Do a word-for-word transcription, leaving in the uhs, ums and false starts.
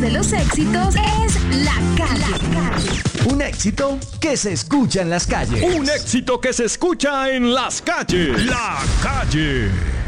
de los éxitos es La Calle. Un éxito que se escucha en las calles. Un éxito que se escucha en las calles. La Calle.